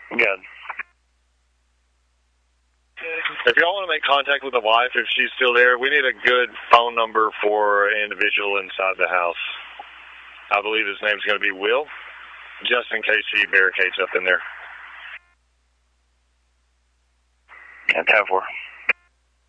Good. If y'all want to make contact with the wife, if she's still there, we need a good phone number for an individual inside the house. I believe his name's going to be Will, just in case he barricades up in there. Yeah, 10-4.